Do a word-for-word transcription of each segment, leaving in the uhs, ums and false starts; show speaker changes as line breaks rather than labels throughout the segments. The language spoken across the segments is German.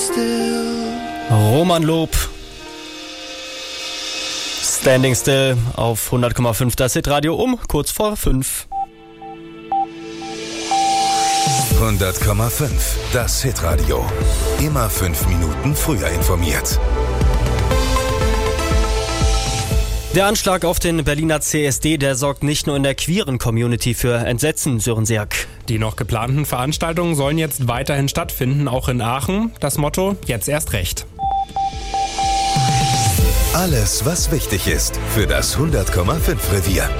still.
Roman Lob. Standing Still auf hundert Komma fünf das Hitradio um kurz vor fünf.
hundert Komma fünf das Hitradio. Immer fünf Minuten früher informiert.
Der Anschlag auf den Berliner C S D, der sorgt nicht nur in der queeren Community für Entsetzen, Sören Seak.
Die noch geplanten Veranstaltungen sollen jetzt weiterhin stattfinden, auch in Aachen. Das Motto: jetzt erst recht.
Alles, was wichtig ist für das hundert Komma fünf Revier.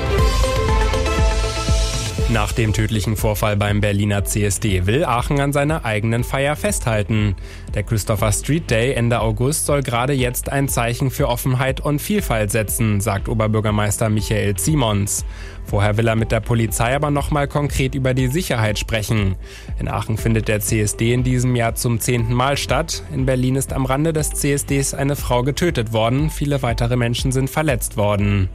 Nach dem tödlichen Vorfall beim Berliner C S D will Aachen an seiner eigenen Feier festhalten. Der Christopher Street Day Ende August soll gerade jetzt ein Zeichen für Offenheit und Vielfalt setzen, sagt Oberbürgermeister Michael Simons. Vorher will er mit der Polizei aber nochmal konkret über die Sicherheit sprechen. In Aachen findet der C S D in diesem Jahr zum zehnten Mal statt. In Berlin ist am Rande des C S Ds eine Frau getötet worden. Viele weitere Menschen sind verletzt worden.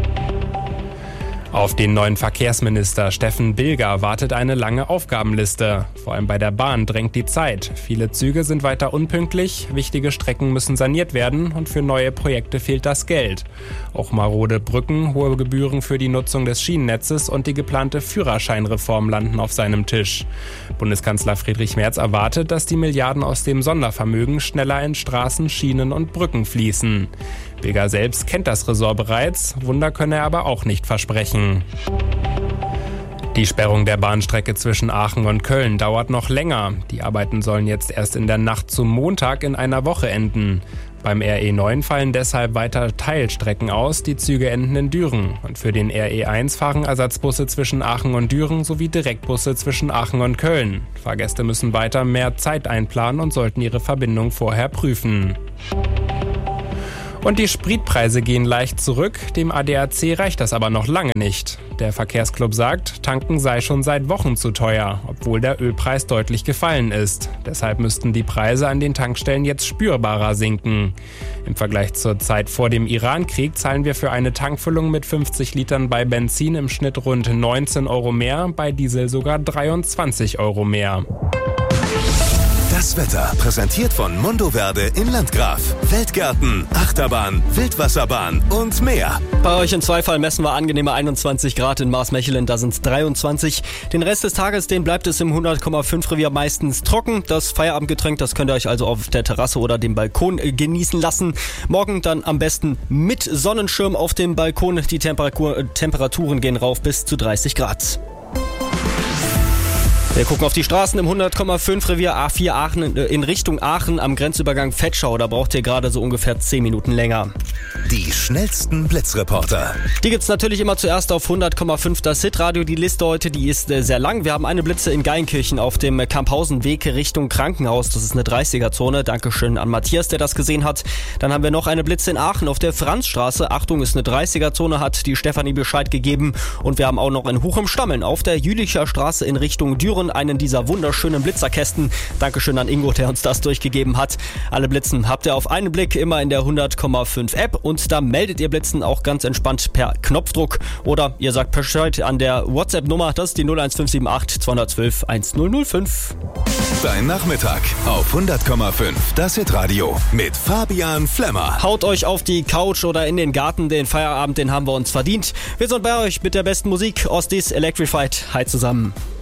Auf den neuen Verkehrsminister Steffen Bilger wartet eine lange Aufgabenliste. Vor allem bei der Bahn drängt die Zeit. Viele Züge sind weiter unpünktlich, wichtige Strecken müssen saniert werden und für neue Projekte fehlt das Geld. Auch marode Brücken, hohe Gebühren für die Nutzung des Schienennetzes und die geplante Führerscheinreform landen auf seinem Tisch. Bundeskanzler Friedrich Merz erwartet, dass die Milliarden aus dem Sondervermögen schneller in Straßen, Schienen und Brücken fließen. Bilger selbst kennt das Ressort bereits, Wunder könne er aber auch nicht versprechen. Die Sperrung der Bahnstrecke zwischen Aachen und Köln dauert noch länger. Die Arbeiten sollen jetzt erst in der Nacht zum Montag in einer Woche enden. Beim R E neun fallen deshalb weiter Teilstrecken aus, die Züge enden in Düren. Und für den R E eins fahren Ersatzbusse zwischen Aachen und Düren sowie Direktbusse zwischen Aachen und Köln. Fahrgäste müssen weiter mehr Zeit einplanen und sollten ihre Verbindung vorher prüfen. Und die Spritpreise gehen leicht zurück, dem A D A C reicht das aber noch lange nicht. Der Verkehrsclub sagt, tanken sei schon seit Wochen zu teuer, obwohl der Ölpreis deutlich gefallen ist. Deshalb müssten die Preise an den Tankstellen jetzt spürbarer sinken. Im Vergleich zur Zeit vor dem Iran-Krieg zahlen wir für eine Tankfüllung mit fünfzig Litern bei Benzin im Schnitt rund neunzehn Euro mehr, bei Diesel sogar dreiundzwanzig Euro mehr.
Das Wetter präsentiert von Mundo Verde in Landgraf. Feldgärten, Achterbahn, Wildwasserbahn und mehr.
Bei euch in Zweifall messen wir angenehme einundzwanzig Grad in Maasmechelen, da sind es dreiundzwanzig. Den Rest des Tages, den bleibt es im hundert Komma fünf Revier meistens trocken. Das Feierabendgetränk, das könnt ihr euch also auf der Terrasse oder dem Balkon genießen lassen. Morgen dann am besten mit Sonnenschirm auf dem Balkon. Die Temperatur, Temperaturen gehen rauf bis zu dreißig Grad. Wir gucken auf die Straßen im hundert Komma fünf Revier A vier Aachen in Richtung Aachen am Grenzübergang Vetschau. Da braucht ihr gerade so ungefähr zehn Minuten länger.
Die schnellsten Blitzreporter.
Die gibt's natürlich immer zuerst auf hundert Komma fünf das Hitradio. Die Liste heute, die ist äh, sehr lang. Wir haben eine Blitze in Geilenkirchen auf dem Kamphausenweg Richtung Krankenhaus. Das ist eine dreißiger-Zone. Dankeschön an Matthias, der das gesehen hat. Dann haben wir noch eine Blitze in Aachen auf der Franzstraße. Achtung, ist eine dreißiger-Zone, hat die Stefanie Bescheid gegeben. Und wir haben auch noch in Huchem-Stammeln auf der Jülicher Straße in Richtung Düren einen dieser wunderschönen Blitzerkästen. Dankeschön an Ingo, der uns das durchgegeben hat. Alle Blitzen habt ihr auf einen Blick immer in der hundert Komma fünf App und da meldet ihr Blitzen auch ganz entspannt per Knopfdruck oder ihr sagt Bescheid an der WhatsApp-Nummer, das ist die null eins fünf sieben acht zwei eins zwei eins null null fünf.
Dein Nachmittag auf hundert Komma fünf das Hitradio mit Fabian Flemmer.
Haut euch auf die Couch oder in den Garten, den Feierabend, den haben wir uns verdient. Wir sind bei euch mit der besten Musik, Ostis Electrified. Hi zusammen.